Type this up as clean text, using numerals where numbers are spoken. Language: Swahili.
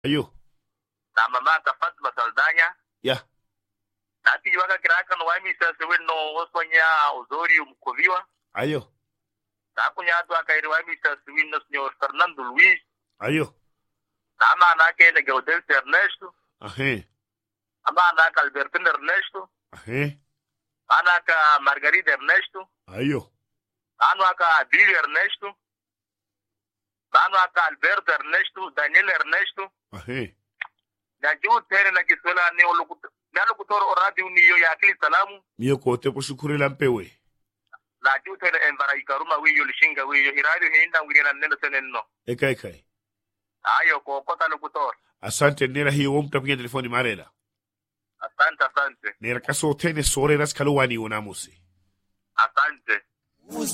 Ayo. Na mama ka Fatma Saldanya. Ya. Na ti waka kiraka no wami sa no osponya Uzori Mkoviwa. Ayo. Na kunya tu aka iri wami sa no Senhor Fernando Luiz. Ayo. Na mana ke ne Gaudel Ernesto. Ahe. Amana ka Albertino Ernesto. Ahe. Ana ka Margarida Ernesto. Ayo. Anu aka Billy Ernesto. Anu aka Alberto Ernesto, Daniel Ernesto. Ahe. Na juu tere na kiswela ni lokutor o radio ni yo ya akili salamu. Mio kote kushukuri lampewe. Na juu tere envara ikaruma wiyo lishinga wiyo. Iradio hinda ngiri na neno seneno. Ekai. Ayo ko kota lokutor. Asante nera hiyo womta kwenye telefoni marela. Asante. Nera kaso tene sore ras kaluwani unamusi. Asante.